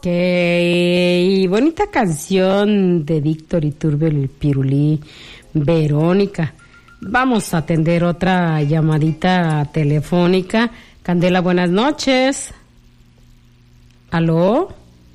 Ok, bonita canción de Víctor Iturbe, el Pirulí, Verónica. Vamos a atender otra llamadita telefónica. Candela, buenas noches. ¿Aló?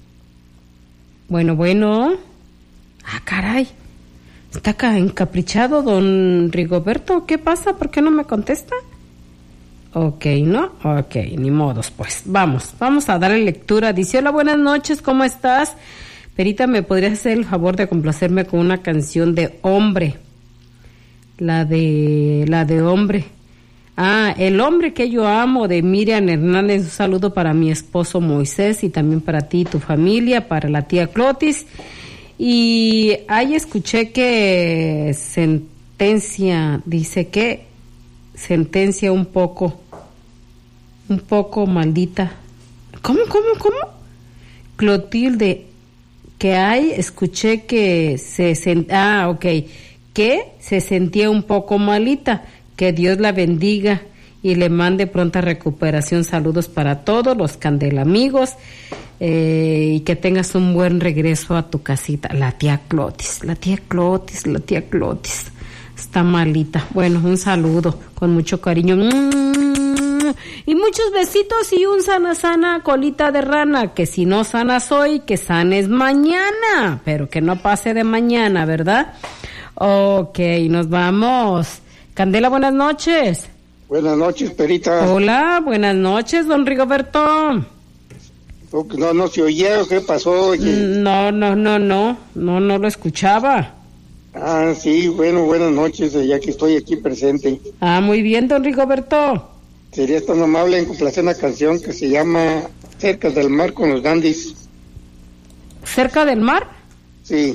Bueno. Ah, caray. Está acá encaprichado don Rigoberto. ¿Qué pasa? ¿Por qué no me contesta? Ok, ¿no? Ok, ni modos, pues. Vamos a darle lectura. Dice, hola, buenas noches, ¿cómo estás? Perita, ¿me podrías hacer el favor de complacerme con una canción de Hombre? La de Hombre. Ah, El hombre que yo amo, de Miriam Hernández. Un saludo para mi esposo Moisés y también para ti y tu familia, para la tía Clotis. Y ahí escuché que sentencia un poco maldita. ¿Cómo? Clotilde, escuché que que se sentía un poco malita. Que Dios la bendiga y le mande pronta recuperación. Saludos para todos los Candela amigos, y que tengas un buen regreso a tu casita. La tía Clotis está malita. Bueno, un saludo con mucho cariño y muchos besitos y un sana colita de rana, que si no sanas hoy, que sanes mañana, pero que no pase de mañana, ¿verdad? Ok, nos vamos. Candela, buenas noches. Buenas noches, Perita. Hola, buenas noches, don Rigoberto. No se oía, ¿qué pasó? No lo escuchaba. Ah, sí, bueno, buenas noches, ya que estoy aquí presente. Ah, muy bien, don Rigoberto. Sería tan amable en complacer una canción que se llama Cerca del Mar con los Dandys. ¿Cerca del mar? Sí.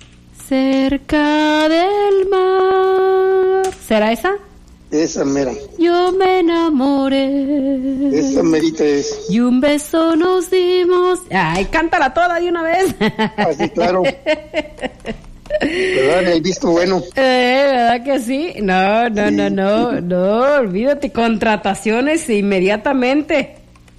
Cerca del mar. ¿Será esa? Esa mera. Yo me enamoré. Esa merita es. Y un beso nos dimos. Ay, cántala toda de una vez. Así, claro. ¿Verdad? El visto bueno. ¿Verdad que sí? No, olvídate, contrataciones inmediatamente.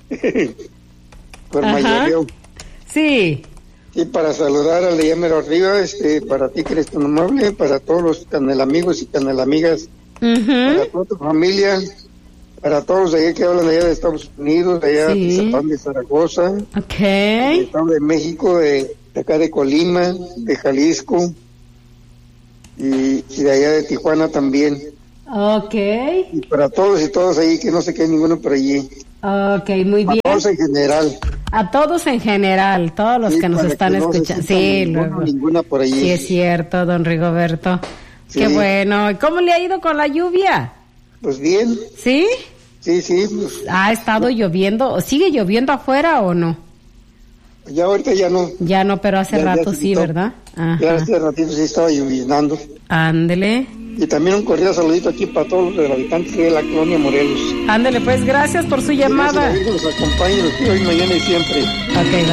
Por mayoreo. Sí. Y para saludar a Leyamero arriba, para ti que eres tan amable, para todos los canelamigos y canelamigas, para toda tu familia, para todos de allá que hablan allá de Estados Unidos, de allá de Zapán de Zaragoza, del Estado de México, de acá de Colima, de Jalisco y de allá de Tijuana también. Ok. Y para todos y todas ahí, que no se quede ninguno por allí. Ok, muy bien. A todos en general. A todos en general, todos los que nos están escuchando. Sí, ninguna por allí. Sí, es cierto, don Rigoberto. Sí. Qué bueno. ¿Y cómo le ha ido con la lluvia? Pues bien. ¿Sí? Sí. Pues, ¿ha estado lloviendo? ¿Sigue lloviendo afuera o no? Ya ahorita ya no. Ya no, pero hace rato sí, ¿verdad? Ajá. Ya hace ratito sí estaba lloviznando. Ándele. Y también un cordial saludito aquí para todos los habitantes de la colonia Morelos. Ándele, pues, gracias por su llamada. Que los acompañe hoy, mañana y siempre. Ok,